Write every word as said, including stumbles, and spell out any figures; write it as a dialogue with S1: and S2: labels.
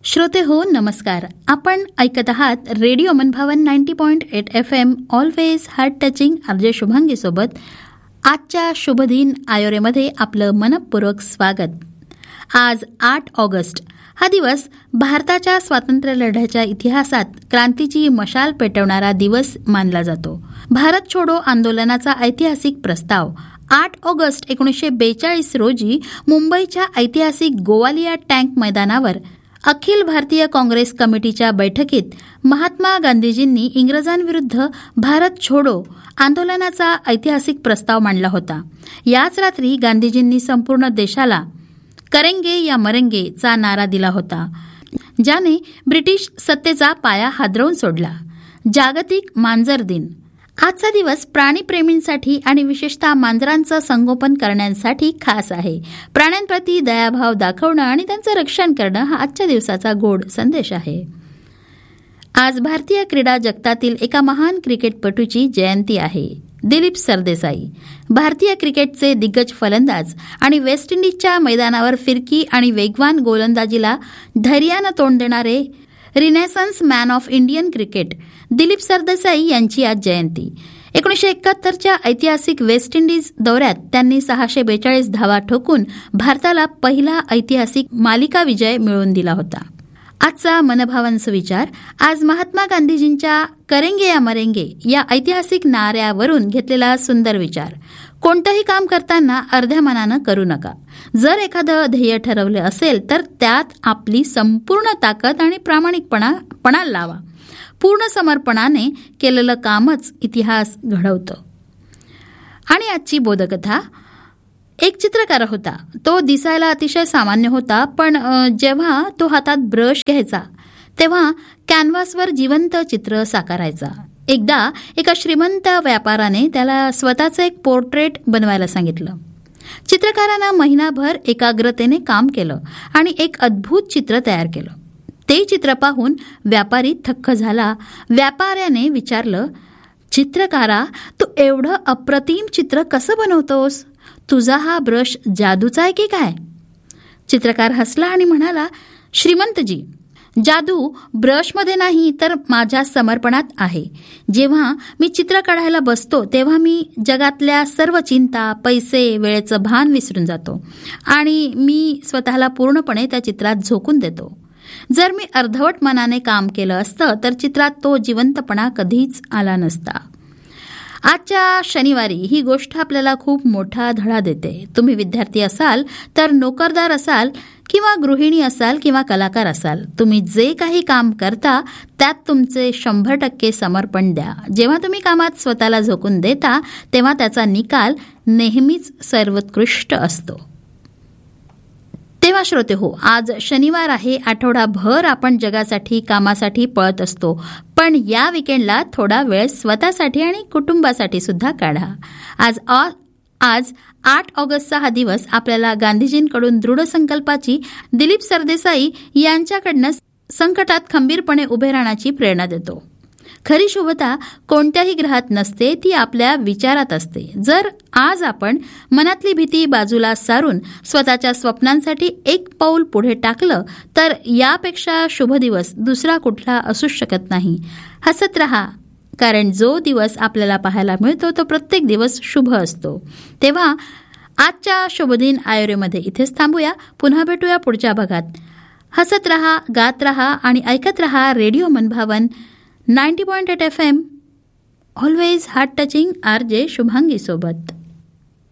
S1: श्रोते हो, नमस्कार. आपण ऐकत आहात रेडिओ मनभावन ninety point eight F am always heart touching RJ Shubhangi सोबत. आजच्या शुभदिन आयोरेमध्ये आपलं मनपूर्वक स्वागत. आज आठ ऑगस्ट हा दिवस भारताच्या स्वातंत्र्य लढ्याच्या इतिहासात क्रांतीची मशाल पेटवणारा दिवस मानला जातो. भारत छोडो आंदोलनाचा ऐतिहासिक प्रस्ताव आठ ऑगस्ट एकोणीसशे बेचाळीस रोजी मुंबईच्या ऐतिहासिक गोवालिया टँक मैदानावर अखिल भारतीय काँग्रेस कमिटीच्या बैठकीत महात्मा गांधीजींनी इंग्रजांविरुद्ध भारत छोडो आंदोलनाचा ऐतिहासिक प्रस्ताव मांडला होता. याच रात्री गांधीजींनी संपूर्ण देशाला करेंगे या मरेंगे चा नारा दिला होता, ज्याने ब्रिटिश सत्तेचा पाया हादरवून सोडला. जागतिक मांजर दिन. आजचा दिवस प्राणीप्रेमींसाठी आणि विशेषतः मांजरांचं संगोपन करण्यासाठी खास आहे. प्राण्यांप्रती दयाभाव दाखवणं आणि त्यांचं रक्षण करणं हा आजच्या दिवसाचा गोड संदेश आहे. आज भारतीय क्रीडा जगतातील एका महान क्रिकेटपटूची जयंती आहे. दिलीप सरदेसाई. भारतीय क्रिकेटचे दिग्गज फलंदाज आणि वेस्ट इंडिजच्या मैदानावर फिरकी आणि वेगवान गोलंदाजीला धैर्यानं तोंड देणारे रिनेसन्स man of Indian cricket Dilip Sardesai यांची आज जयंती. एकोणीसशे एकाहत्तरच्या ऐतिहासिक वेस्ट इंडिज दौऱ्यात त्यांनी सहाशे बेचाळीस धावा ठोकून भारताला पहिला ऐतिहासिक मालिका विजय मिळवून दिला होता. आजचा मनभावांचा विचार. आज महात्मा गांधीजींच्या करेंगे या मरेंगे या ऐतिहासिक नाऱ्यावरून घेतलेला सुंदर विचार. कोणतंही काम करताना अर्ध्या मनानं करू नका. जर एखादं ध्येय ठरवलं असेल तर त्यात आपली संपूर्ण ताकद आणि प्रामाणिकपणा पणाला लावा. पूर्ण समर्पणाने केलेलं कामच इतिहास घडवतं. आणि आजची बोधकथा. एक चित्रकार होता. तो दिसायला अतिशय सामान्य होता, पण जेव्हा तो हातात ब्रश घ्यायचा तेव्हा कॅनव्हासवर जिवंत चित्र साकारायचा. एकदा एका श्रीमंत व्यापाराने त्याला स्वतःचं एक पोर्ट्रेट बनवायला सांगितलं. चित्रकारानं महिनाभर एकाग्रतेने काम केलं आणि एक अद्भुत चित्र तयार केलं. ते चित्र पाहून व्यापारी थक्क झाला. व्यापाऱ्याने विचारलं, चित्रकारा, तू एवढं अप्रतिम चित्र कसं बनवतोस? तुझा हा ब्रश जादूचा आहे की काय? चित्रकार हसला आणि म्हणाला, श्रीमंतजी, जादू ब्रशमध्ये नाही तर माझ्या समर्पणात आहे. जेव्हा मी चित्र काढायला बसतो तेव्हा मी जगातल्या सर्व चिंता, पैसे, वेळेचं भान विसरून जातो आणि मी स्वतःला पूर्णपणे त्या चित्रात झोकून देतो. जर मी अर्धवट मनाने काम केलं असतं तर चित्रात तो जिवंतपणा कधीच आला नसता. आजच्या शनिवारी ही गोष्ट आपल्याला खूप मोठा धडा देते. तुम्ही विद्यार्थी असाल तर नोकरदार असाल किंवा गृहिणी असाल किंवा कलाकार असाल, तुम्ही जे काही काम करता त्यात तुमचे शंभर टक्के समर्पण द्या. जेव्हा तुम्ही कामात स्वतःला झोकून देता तेव्हा त्याचा निकाल नेहमीच सर्वोत्कृष्ट असतो. तेव्हा श्रोते हो, आज शनिवार आहे. आठवडाभर आपण जगासाठी, कामासाठी पळत असतो, पण या विकेंडला थोडा वेळ स्वतःसाठी आणि कुटुंबासाठी सुद्धा काढा. आज आज आठ ऑगस्टचा हा दिवस आपल्याला गांधीजींकडून दृढ संकल्पाची, दिलीप सरदेसाई यांच्याकडनं संकटात खंबीरपणे उभे राहण्याची प्रेरणा देतो. खरी शुभता कोणत्याही ग्रहात नसते, ती आपल्या विचारात असते. जर आज आपण मनातली भीती बाजूला सारून स्वतःच्या स्वप्नांसाठी एक पाऊल पुढे टाकलं तर यापेक्षा शुभ दिवस दुसरा कुठला असू शकत नाही. हसत रहा, कारण जो दिवस आपल्याला पाहायला मिळतो तो प्रत्येक दिवस शुभ असतो. तेव्हा आजच्या शुभदिन आयोरेमध्ये इथेच थांबूया. पुन्हा भेटूया पुढच्या भागात. हसत रहा, गात रहा आणि ऐकत रहा रेडिओ मनभावन ninety point eight F am always heart touching RJ Shubhangi सोबत.